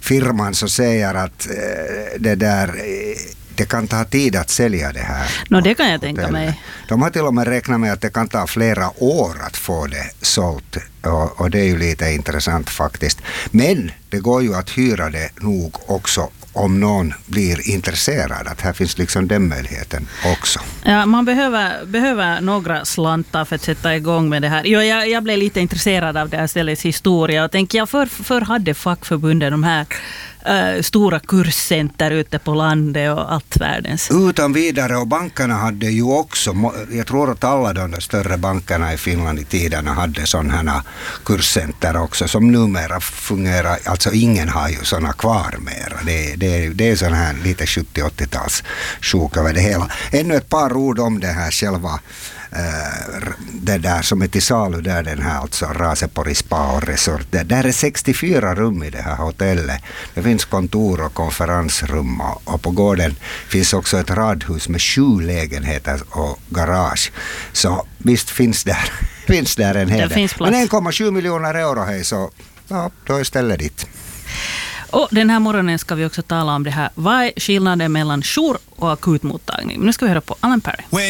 firman så säger att det där... Det kan ta tid att sälja det här. Det kan jag tänka mig. De har till och med räknat med att det kan ta flera år att få det sålt. Och det är ju lite intressant faktiskt. Men det går ju att hyra det nog också om någon blir intresserad. Att här finns liksom den möjligheten också. Ja, man behöver några slantar för att sätta igång med det här. Jag blev lite intresserad av det här ställets historia. Och tänker jag för hade fackförbunden de här stora kurscenter ute på landet och allt världens. Utan vidare, och bankerna hade ju också, jag tror att alla de där större bankerna i Finland i tiderna hade sådana kurscenter också som numera fungerar, alltså ingen har ju sådana kvar mera. Det är sån här lite 70-80-tals sjuk över det hela. Ännu ett par ord om det här själva det där som är till salu där, den här alltså Raasepori Spa och Resort. Där är 64 rum i det här hotellet. Det finns kontor och konferensrum och på gården finns också ett radhus med 7 lägenheter och garage. Så visst finns där en hel del. Men 1,7 miljoner euro hej, så ja, då är stället dit. Och den här morgonen ska vi också tala om det här. Vad är skillnaden mellan jour och akutmottagning? Nu ska vi höra på Alan Perry.